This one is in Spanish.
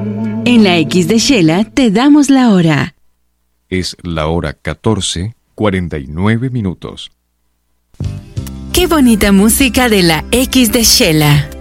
En la X de Shela te damos la hora. Es la hora 14:49 minutos. Qué bonita música de la X de Shela.